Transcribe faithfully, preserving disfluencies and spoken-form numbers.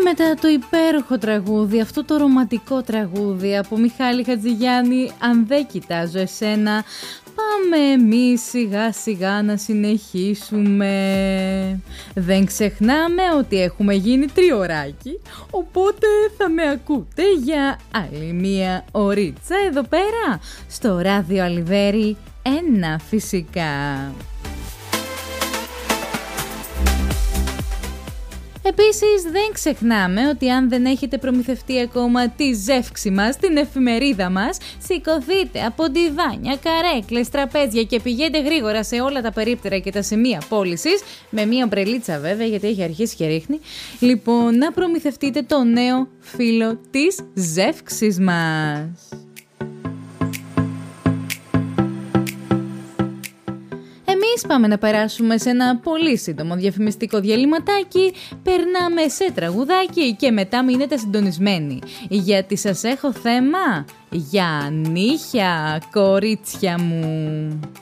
μετά το υπέροχο τραγούδι, αυτό το ρομαντικό τραγούδι από Μιχάλη Χατζηγιάννη, «Αν δεν κοιτάζω εσένα», πάμε εμείς σιγά σιγά να συνεχίσουμε. Δεν ξεχνάμε ότι έχουμε γίνει τριωράκι, οπότε θα με ακούτε για άλλη μία ωρίτσα εδώ πέρα στο ράδιο Αλιβέρι ένα φυσικά. Επίσης δεν ξεχνάμε ότι αν δεν έχετε προμηθευτεί ακόμα τη ζεύξη μας, την εφημερίδα μας, σηκωθείτε από ντιβάνια, καρέκλες, τραπέζια και πηγαίνετε γρήγορα σε όλα τα περίπτερα και τα σημεία πώλησης, με μία ομπρελίτσα βέβαια γιατί έχει αρχίσει και ρίχνει, λοιπόν να προμηθευτείτε το νέο φύλλο της ζεύξης μας. Εμείς πάμε να περάσουμε σε ένα πολύ σύντομο διαφημιστικό διαλυματάκι, περνάμε σε τραγουδάκι και μετά μείνετε συντονισμένοι. Γιατί σας έχω θέμα για νύχια, κορίτσια μου.